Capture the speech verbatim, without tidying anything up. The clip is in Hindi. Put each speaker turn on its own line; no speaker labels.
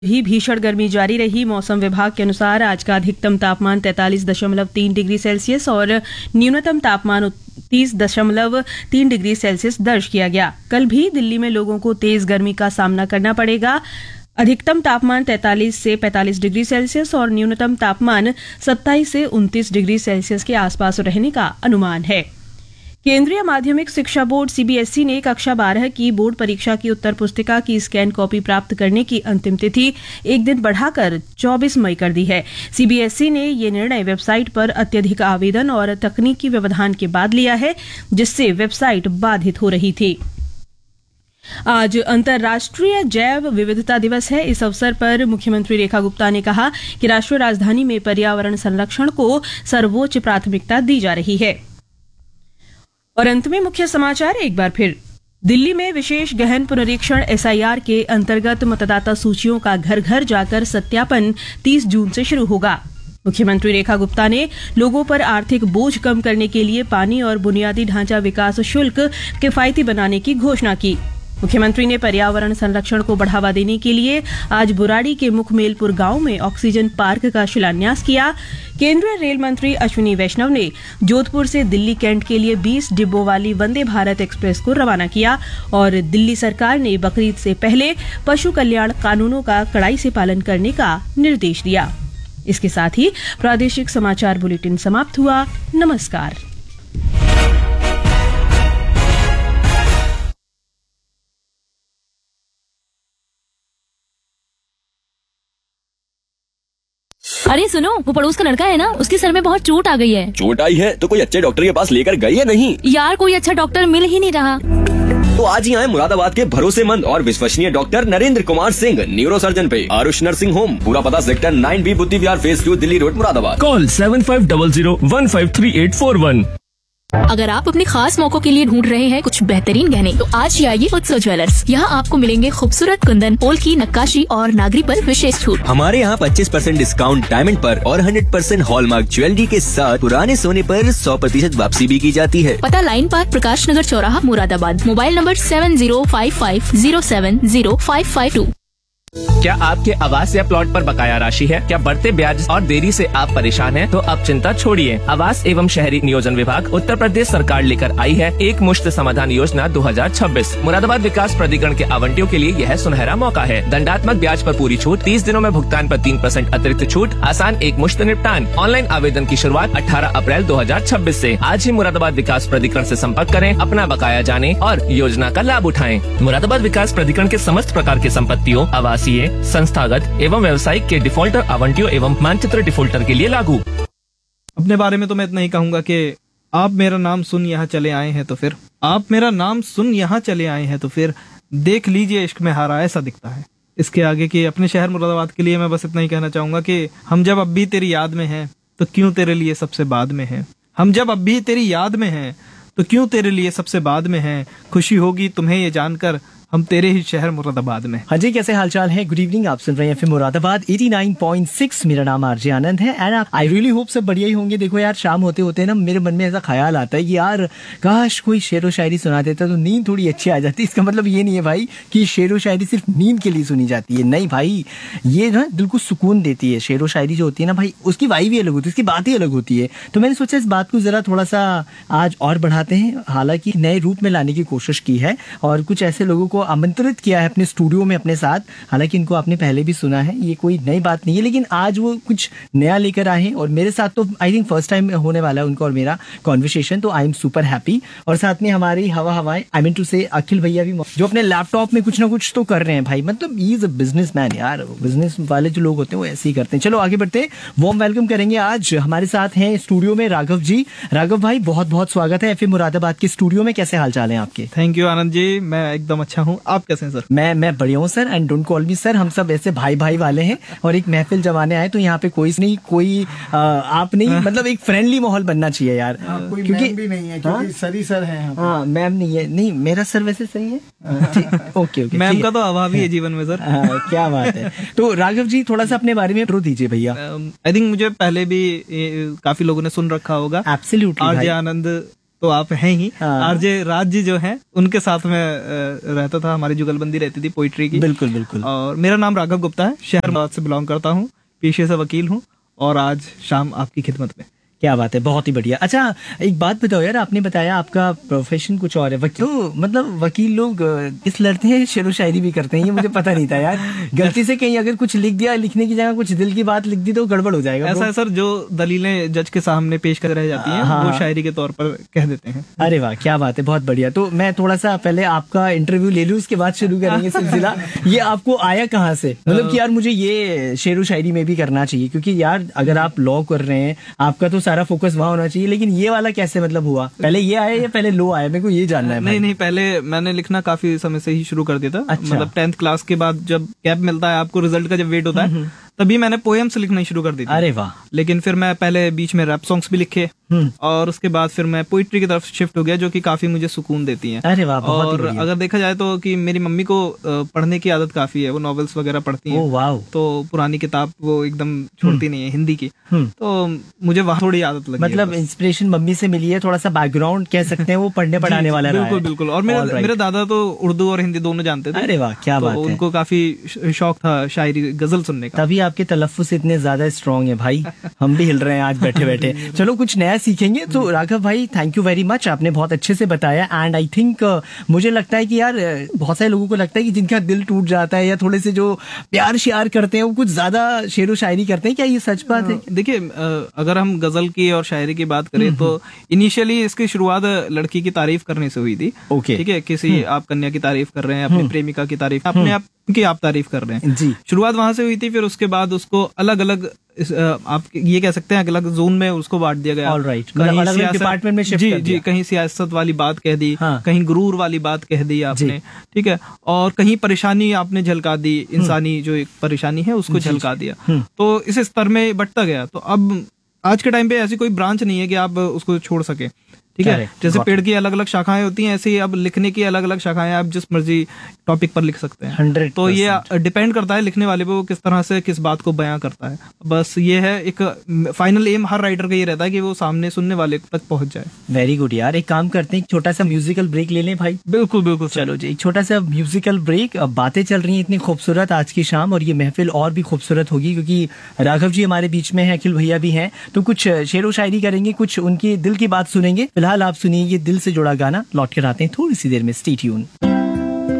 भी भीषण गर्मी जारी रही। मौसम विभाग के अनुसार आज का अधिकतम तापमान तैंतालीस दशमलव तीन डिग्री सेल्सियस और न्यूनतम तापमान तीस दशमलव तीन डिग्री सेल्सियस दर्ज किया गया। कल भी दिल्ली में लोगों को तेज गर्मी का सामना करना पड़ेगा। अधिकतम तापमान तैंतालीस से पैंतालीस डिग्री सेल्सियस और न्यूनतम तापमान सत्ताईस से उनतीस डिग्री सेल्सियस के आसपास रहने का अनुमान है। केंद्रीय माध्यमिक शिक्षा बोर्ड सीबीएसई ने कक्षा बारह की बोर्ड परीक्षा की उत्तर पुस्तिका की स्कैन कॉपी प्राप्त करने की अंतिम तिथि एक दिन बढ़ाकर चौबीस मई कर दी है। सीबीएसई ने ये निर्णय वेबसाइट पर अत्यधिक आवेदन और तकनीकी व्यवधान के बाद लिया है, जिससे वेबसाइट बाधित हो रही थी। आज अंतर्राष्ट्रीय जैव विविधता दिवस है। इस अवसर पर मुख्यमंत्री रेखा गुप्ता ने कहा कि राष्ट्रीय राजधानी में पर्यावरण संरक्षण को सर्वोच्च प्राथमिकता दी जा रही है। और अंत में मुख्य समाचार एक बार फिर। दिल्ली में विशेष गहन पुनरीक्षण एसआईआर के अंतर्गत मतदाता सूचियों का घर घर जाकर सत्यापन तीस जून से शुरू होगा। मुख्यमंत्री रेखा गुप्ता ने लोगों पर आर्थिक बोझ कम करने के लिए पानी और बुनियादी ढांचा विकास शुल्क किफायती बनाने की घोषणा की। मुख्यमंत्री ने पर्यावरण संरक्षण को बढ़ावा देने के लिए आज बुराड़ी के मुखमेलपुर गांव में ऑक्सीजन पार्क का शिलान्यास किया। केंद्रीय रेल मंत्री अश्विनी वैष्णव ने जोधपुर से दिल्ली कैंट के लिए बीस डिब्बों वाली वंदे भारत एक्सप्रेस को रवाना किया। और दिल्ली सरकार ने बकरीद से पहले पशु कल्याण कानूनों का कड़ाई से पालन करने का निर्देश दिया। इसके साथ ही प्रादेशिक समाचार बुलेटिन समाप्त हुआ। नमस्कार।
अरे सुनो, वो पड़ोस का लड़का है ना, उसके सर में बहुत चोट आ गई है।
चोट आई है तो कोई अच्छे डॉक्टर के पास लेकर गई है नहीं?
यार कोई अच्छा डॉक्टर मिल ही नहीं रहा।
तो आज ही आए मुरादाबाद के भरोसेमंद और विश्वसनीय doctor Narendra Kumar Singh, neuro surgeon पे आरुष नर्सिंग होम। पूरा पता सेक्टर नाइन बी बुद्धि विहार phase two Delhi road Moradabad.
Call seven five double zero one five three eight four one.
अगर आप अपने खास मौकों के लिए ढूंढ रहे हैं कुछ बेहतरीन गहने, तो आज ही आइए उत्सव ज्वेलर्स। यहाँ आपको मिलेंगे खूबसूरत कुंदन, पोल की नक्काशी और नागरी पर विशेष छूट।
हमारे यहाँ पच्चीस परसेंट डिस्काउंट डायमंड पर और हंड्रेड परसेंट हॉलमार्क ज्वेलरी के साथ पुराने सोने पर सौ प्रतिशत वापसी भी की जाती है।
पता लाइन पार्क, प्रकाश नगर चौराहा, Moradabad. Mobile number seven zero five five zero seven zero five five to.
क्या आपके आवास या प्लॉट पर बकाया राशि है? क्या बढ़ते ब्याज और देरी से आप परेशान हैं? तो अब चिंता छोड़िए। आवास एवं शहरी नियोजन विभाग उत्तर प्रदेश सरकार लेकर आई है एक मुश्त समाधान योजना दो हज़ार छब्बीस। मुरादाबाद विकास प्राधिकरण के आवंटियों के लिए यह सुनहरा मौका है। दंडात्मक ब्याज पर पूरी छूट, तीस दिनों में भुगतान पर तीन परसेंट अतिरिक्त छूट, आसान एक मुश्त निपटान। ऑनलाइन आवेदन की शुरुआत अठारह अप्रैल दो हज़ार छब्बीस से। आज ही मुरादाबाद विकास प्राधिकरण से संपर्क करें, अपना बकाया जाने और योजना का लाभ उठाएं। मुरादाबाद विकास प्राधिकरण के समस्त प्रकार के संपत्तियों, आवासीय, संस्थागत एवं व्यवसायिक के डिफॉल्टर आवंटियों एवं मानचित्र डिफॉल्टर के लिए लागू।
अपने बारे में तो मैं इतना ही कहूंगा कि आप मेरा नाम सुन यहाँ चले आए हैं तो फिर आप मेरा नाम सुन यहाँ चले आए हैं तो फिर देख लीजिए इश्क में हारा ऐसा दिखता है। इसके आगे के अपने शहर मुरादाबाद के लिए मैं बस इतना ही कहना चाहूंगा कि हम जब अब भी तेरी याद में हैं तो क्यों तेरे लिए सबसे बाद में हैं। हम जब अब भी तेरी याद में हैं तो क्यों तेरे लिए सबसे बाद में हैं। खुशी होगी तुम्हें ये जानकर हम तेरे ही शहर मुरादाबाद में।
हाँ जी, कैसे हालचाल है? गुड इवनिंग, आप सुन रहे हैं फिर मुरादाबाद नवासी पॉइंट सिक्स। मेरा नाम आरजे आनंद है एंड आई रियली होप सब बढ़िया ही होंगे। देखो यार, शाम होते होते ना मेरे मन में ऐसा ख्याल आता है कि यार काश कोई शेर व शायरी सुना देता तो नींद थोड़ी अच्छी आ जाती। इसका मतलब ये नहीं है भाई कि शेर व शायरी सिर्फ नींद के लिए सुनी जाती है, नहीं भाई, ये ना दिल को सुकून देती है। शेर व शायरी जो होती है ना भाई, उसकी वाइब ही अलग होती है, उसकी बात ही अलग होती है। तो मैंने सोचा इस बात को जरा थोड़ा सा आज और बढ़ाते हैं, हालांकि नए रूप में लाने की कोशिश की है और कुछ ऐसे लोगों को आमंत्रित किया है अपने स्टूडियो में अपने साथ। हालांकि इनको आपने पहले भी सुना है, ये कोई नई बात नहीं है, लेकिन आज वो कुछ नया लेकर आए हैं और मेरे साथ तो आई थिंक फर्स्ट टाइम होने वाला है उनका और मेरा कॉन्वर्सेशन। तो आई एम सुपर हैप्पी। और साथ में हमारी हवा हवाएं आई मीन टू से अखिल भैया भी, जो अपने लैपटॉप में कुछ ना कुछ तो कर रहे हैं भाई। मतलब he is a business man यार, बिजनेस वाले जो लोग होते हैं वो ऐसे ही करते हैं। चलो आगे बढ़ते हैं, वार्म वेलकम करेंगे। आज हमारे साथ हैं स्टूडियो में राघव जी। राघव भाई, बहुत बहुत स्वागत है एफएम मुरादाबाद के स्टूडियो में। कैसे हाल चाल है आपके?
थैंक यू आनंद जी, मैं एकदम अच्छा हूँ। आप कैसे हैं सर?
मैं मैं बढ़िया हूँ sir, and don't call me sir. हम सब ऐसे भाई भाई वाले हैं और एक महफिल जमाने आए तो यहाँ पे कोई नहीं कोई आ, आप नहीं, मतलब एक फ्रेंडली माहौल बनना चाहिए यार।
कोई क्योंकि मैम भी नहीं है, क्योंकि सर ही सर है।
हाँ, मैम नहीं है। नहीं, मेरा सर वैसे सही है। ओके ओके,
मैम का तो अभाव ही है जीवन में सर।
हाँ, क्या बात है। तो राघव जी, थोड़ा सा अपने बारे में इंट्रो दीजिए भैया।
आई थिंक मुझे पहले भी काफी लोगों ने सुन रखा होगा।
एब्सोल्युटली
आरजे आनंद तो आप हैं ही।
हाँ।
आरजे राज जी जो हैं उनके साथ में अ, रहता था, हमारी जुगलबंदी रहती थी पोइट्री की।
बिल्कुल बिल्कुल।
और मेरा नाम राघव गुप्ता है, शहर अहमदाबाद से बिलोंग करता हूँ, पेशे से वकील हूँ और आज शाम आपकी खिदमत में।
क्या बात है, बहुत ही बढ़िया। अच्छा एक बात बताओ यार, आपने बताया आपका प्रोफेशन कुछ और है, वकील तो मतलब वकील लोग अ, किस लड़ते हैं, शेर व शायरी भी करते हैं, ये मुझे पता नहीं था यार। गलती से कहीं अगर कुछ लिख दिया, लिखने की जगह कुछ दिल की बात लिख दी तो गड़बड़ हो जाएगा।
ऐसा है सर, जो दलीलें जज के सामने पेश कर रह जाती हैं
हाँ।
वो शायरी के तौर पर कह देते हैं।
अरे वाह, क्या बात है, बहुत बढ़िया। तो मैं थोड़ा सा पहले आपका इंटरव्यू ले लूं, उसके बाद शुरू करेंगे सिलसिला। ये आपको आया कहाँ से, मतलब कि यार मुझे ये शेर व शायरी में भी करना चाहिए, क्योंकि यार अगर आप लॉ कर रहे हैं आपका तो सारा फोकस वहाँ होना चाहिए, लेकिन ये वाला कैसे मतलब हुआ, पहले ये आया या पहले लो आया, मेरे को ये जानना है।
नहीं नहीं, पहले मैंने लिखना काफी समय से ही शुरू कर दिया था।
अच्छा।
मतलब टेंथ क्लास के बाद जब गैप मिलता है आपको, रिजल्ट का जब वेट होता है, तभी मैंने पोएम्स लिखना शुरू कर दी थी।
अरे वाह।
लेकिन फिर मैं पहले बीच में रैप सॉन्ग्स भी लिखे और उसके बाद फिर मैं पोइट्री की तरफ शिफ्ट हो गया, जो कि काफी मुझे सुकून देती हैं।
अरे वाह, बहुत ही
और
बढ़िया।
अगर देखा जाए तो कि मेरी मम्मी को अ, पढ़ने की आदत काफी है, वो नॉवेल्स वगैरह पढ़ती हैं।
ओह वाह।
तो पुरानी किताब वो एकदम छोड़ती नहीं है, हिंदी की। तो मुझे वहाँ थोड़ी आदत लगी है
मतलब
बस।
इंस्पिरेशन मम्मी से मिली है, थोड़ा सा बैकग्राउंड कह सकते हैं वो पढ़ने
जी,
पढ़ाने
जी,
वाला रहा
बिल्कुल
है।
बिल्कुल। और मेरे
All right.
मेरे दादा तो उर्दू और हिंदी दोनों जानते थे।
अरे वाह, क्या
तो
बात है।
उनको काफी श- शौक था शायरी गजल सुनने का।
तभी आपके तलफ्फुज़ इतने ज्यादा स्ट्रांग है भाई, हम भी हिल रहे हैं आज बैठे बैठे। चलो कुछ नया सीखेंगे। तो राघव भाई, थैंक यू वेरी मच, आपने बहुत अच्छे से बताया। एंड आई थिंक मुझे लगता है कि यार uh, बहुत सारे लोगों को लगता है कि जिनका दिल टूट जाता है या थोड़े से जो प्यार श्यार करते हैं वो कुछ ज्यादा शेर व शायरी करते हैं, क्या ये सच बात है?
देखिए, अ, अगर हम गजल की और शायरी की बात करें तो इनिशियली इसकी शुरुआत लड़की की तारीफ करने से हुई थी।
ओके।
ठीक है, किसी आप कन्या की तारीफ कर रहे हैं, अपनी प्रेमिका की तारीफ, अपने आप की आप तारीफ कर रहे हैं।
जी।
शुरुआत वहां से हुई थी, फिर उसके बाद उसको अलग अलग इस, अ, आप ये कह सकते हैं अलग जोन में उसको बांट दिया गया।
All right.
कहीं
मतलब अलग-अलग
सियासत-
डिपार्टमेंट में शिफ्ट
जी
कर
जी,
दिया।
कहीं सियासत वाली बात कह दी,
हाँ।
कहीं गुरूर वाली बात कह दी आपने, ठीक है, और कहीं परेशानी आपने झलका दी, इंसानी जो एक परेशानी है उसको झलका दिया। तो इस स्तर में बढ़ता गया। तो अब आज के टाइम पे ऐसी कोई ब्रांच नहीं है कि आप उसको छोड़ सके। ठीक है,
Correct.
जैसे
Got
पेड़ की अलग अलग शाखाएं होती हैं, ऐसे ही अब लिखने की अलग अलग शाखाएं, आप जिस मर्जी टॉपिक पर लिख सकते हैं।
हंड्रेड
तो ये डिपेंड करता है लिखने वाले पे, वो किस तरह से किस बात को बयां करता है। बस ये है, एक फाइनल एम हर राइटर का ये रहता है कि वो सामने सुनने वाले तक पहुंच जाए।
वेरी गुड यार, एक काम करते हैं, एक छोटा सा म्यूजिकल ब्रेक ले लें भाई।
बिल्कुल बिल्कुल।
चलो जी, एक छोटा सा म्यूजिकल ब्रेक। अब बातें चल रही हैं इतनी खूबसूरत आज की शाम, और ये महफिल और भी खूबसूरत होगी क्योंकि राघव जी हमारे बीच में हैं, अखिल भैया भी हैं। तो कुछ शेर व शायरी करेंगे, कुछ उनकी दिल की बात सुनेंगे। फिलहाल आप सुनिए ये दिल से जुड़ा गाना, लौट कर आते हैं थोड़ी सी देर में। Stay tune.